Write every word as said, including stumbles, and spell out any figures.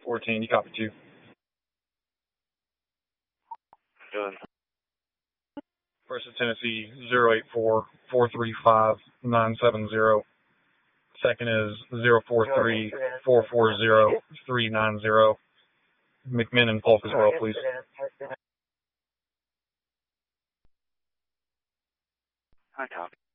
fourteen, you copy two. Good. First of Tennessee, zero eight four, four three five, nine seven zero. Second is zero four three, four four zero, three nine zero. McMinn and Polk as well, please. I copy.